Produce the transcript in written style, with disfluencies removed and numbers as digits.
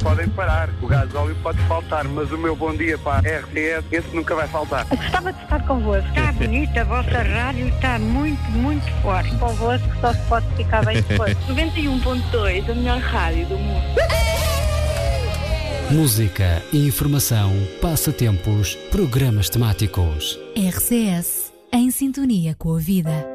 podem parar. O gasóleo pode faltar, mas o meu bom dia para a RTS, esse nunca vai faltar. Gostava de estar convosco. Está bonita, a vossa rádio está muito, muito forte. Convosco só se pode ficar bem depois. 91.2, a melhor rádio do mundo. Música, informação, passatempos, programas temáticos. RCS, em sintonia com a vida.